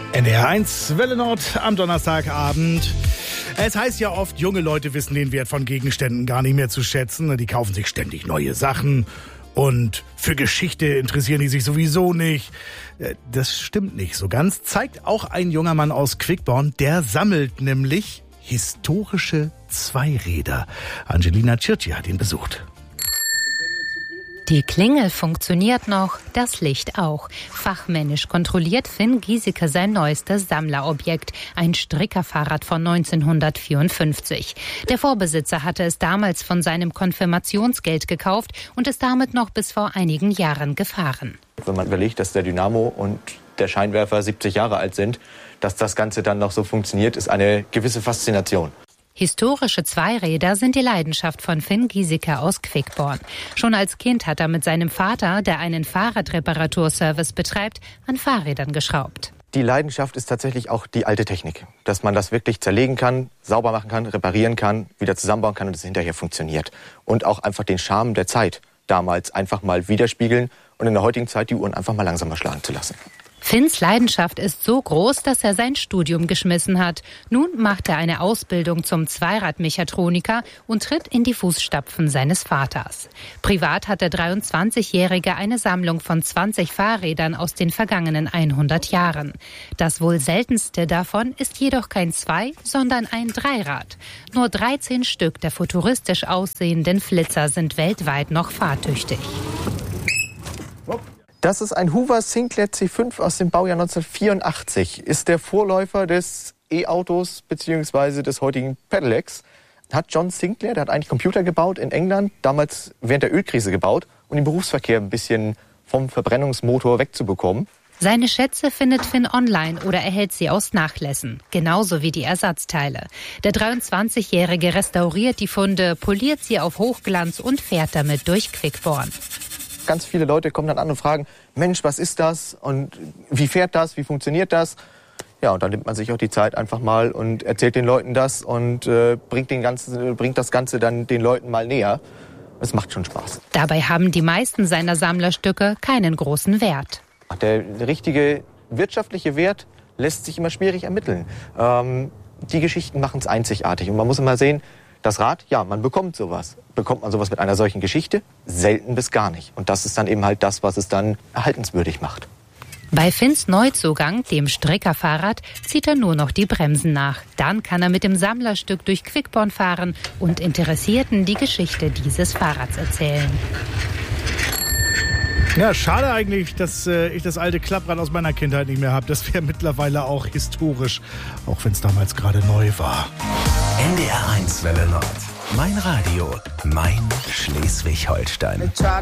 NDR1 Welle Nord am Donnerstagabend. Es heißt ja oft, junge Leute wissen den Wert von Gegenständen gar nicht mehr zu schätzen. Die kaufen sich ständig neue Sachen und für Geschichte interessieren die sich sowieso nicht. Das stimmt nicht so ganz. Zeigt auch ein junger Mann aus Quickborn, der sammelt nämlich historische Zweiräder. Angelina Tschirtji hat ihn besucht. Die Klingel funktioniert noch, das Licht auch. Fachmännisch kontrolliert Finn Giesecke sein neuestes Sammlerobjekt, ein Strickerfahrrad von 1954. Der Vorbesitzer hatte es damals von seinem Konfirmationsgeld gekauft und ist damit noch bis vor einigen Jahren gefahren. Wenn man überlegt, dass der Dynamo und der Scheinwerfer 70 Jahre alt sind, dass das Ganze dann noch so funktioniert, ist eine gewisse Faszination. Historische Zweiräder sind die Leidenschaft von Finn Giesecke aus Quickborn. Schon als Kind hat er mit seinem Vater, der einen Fahrradreparaturservice betreibt, an Fahrrädern geschraubt. Die Leidenschaft ist tatsächlich auch die alte Technik. Dass man das wirklich zerlegen kann, sauber machen kann, reparieren kann, wieder zusammenbauen kann und es hinterher funktioniert. Und auch einfach den Charme der Zeit damals einfach mal widerspiegeln und in der heutigen Zeit die Uhren einfach mal langsamer schlagen zu lassen. Finns Leidenschaft ist so groß, dass er sein Studium geschmissen hat. Nun macht er eine Ausbildung zum Zweiradmechatroniker und tritt in die Fußstapfen seines Vaters. Privat hat der 23-Jährige eine Sammlung von 20 Fahrrädern aus den vergangenen 100 Jahren. Das wohl seltenste davon ist jedoch kein Zwei-, sondern ein Dreirad. Nur 13 Stück der futuristisch aussehenden Flitzer sind weltweit noch fahrtüchtig. Das ist ein Hoover Sinclair C5 aus dem Baujahr 1984. Ist der Vorläufer des E-Autos bzw. des heutigen Pedelecs. Hat John Sinclair, der hat eigentlich Computer gebaut in England, damals während der Ölkrise gebaut, um den Berufsverkehr ein bisschen vom Verbrennungsmotor wegzubekommen. Seine Schätze findet Finn online oder erhält sie aus Nachlässen, genauso wie die Ersatzteile. Der 23-Jährige restauriert die Funde, poliert sie auf Hochglanz und fährt damit durch Quickborn. Ganz viele Leute kommen dann an und fragen, Mensch, was ist das und wie fährt das, wie funktioniert das? Ja, und dann nimmt man sich auch die Zeit einfach mal und erzählt den Leuten das und bringt das Ganze dann den Leuten mal näher. Es macht schon Spaß. Dabei haben die meisten seiner Sammlerstücke keinen großen Wert. Der richtige wirtschaftliche Wert lässt sich immer schwierig ermitteln. Die Geschichten machen es einzigartig und man muss immer sehen, das Rad, ja, man bekommt sowas. Bekommt man sowas mit einer solchen Geschichte? Selten bis gar nicht. Und das ist dann eben halt das, was es dann erhaltenswürdig macht. Bei Finns Neuzugang, dem Strickerfahrrad, zieht er nur noch die Bremsen nach. Dann kann er mit dem Sammlerstück durch Quickborn fahren und Interessierten die Geschichte dieses Fahrrads erzählen. Ja, schade eigentlich, dass ich das alte Klapprad aus meiner Kindheit nicht mehr habe. Das wäre mittlerweile auch historisch, auch wenn es damals gerade neu war. NDR1 Welle Nord. Mein Radio, mein Schleswig-Holstein.